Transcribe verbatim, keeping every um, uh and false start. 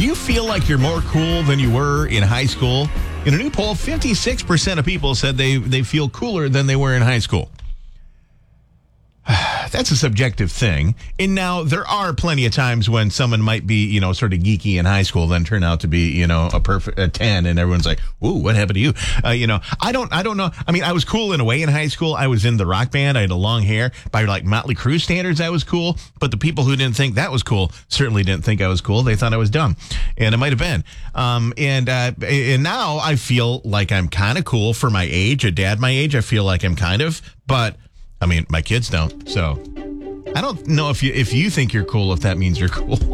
you feel like you're more cool than you were in high school? In a new poll, fifty-six percent of people said they, they feel cooler than they were in high school. That's a subjective thing. And now there are plenty of times when someone might be, you know, sort of geeky in high school, then turn out to be, you know, a perfect a ten, and everyone's like, "Ooh, what happened to you?" Uh, you know, I don't, I don't know. I mean, I was cool in a way in high school. I was in the rock band. I had a long hair. By like Motley Crue standards, I was cool. But the people who didn't think that was cool certainly didn't think I was cool. They thought I was dumb, and it might have been. Um, and uh, and now I feel like I'm kind of cool for my age. A dad my age, I feel like I'm kind of, but. I mean, my kids don't, so I don't know if you if you think you're cool, if that means you're cool.